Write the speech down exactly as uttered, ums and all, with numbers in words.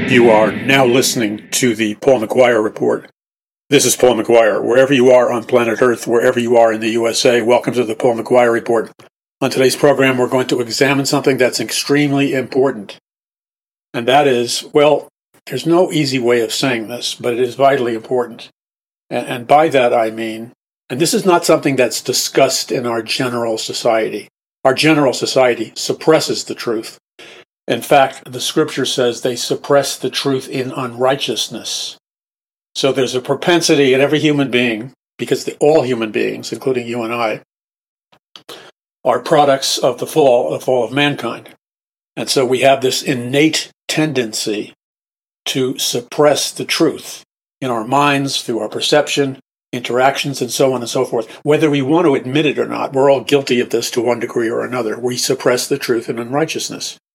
You are now listening to the Paul McGuire Report. This is Paul McGuire. Wherever you are on planet Earth, wherever you are in the U S A, welcome to the Paul McGuire Report. On today's program, we're going to examine something that's extremely important. And that is, well, there's no easy way of saying this, but it is vitally important. And, and by that I mean, and this is not something that's discussed in our general society. Our general society suppresses the truth. In fact, the scripture says they suppress the truth in unrighteousness. So there's a propensity in every human being, because the, all human beings, including you and I, are products of the fall, the fall of mankind. And so we have this innate tendency to suppress the truth in our minds, through our perception, interactions, and so on and so forth. Whether we want to admit it or not, we're all guilty of this to one degree or another. We suppress the truth in unrighteousness.